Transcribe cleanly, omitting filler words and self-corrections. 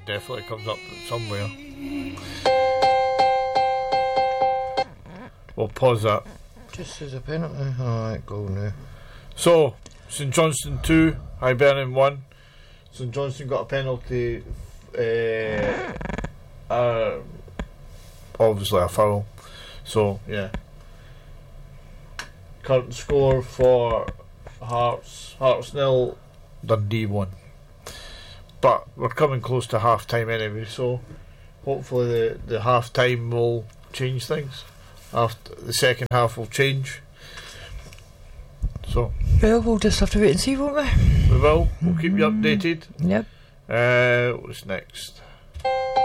definitely comes up somewhere. We'll pause that. Just as a penalty. Alright, goal now. So, St Johnstone 2, Hibernian 1. St Johnstone got a penalty, obviously a foul. So, yeah. Current score for Hearts 0, Dundee 1. But we're coming close to half time anyway, so hopefully the half time will change things. After the second half will change. So Well, we'll just have to wait and see, won't we? we will. We'll keep you updated. Yep. What's next?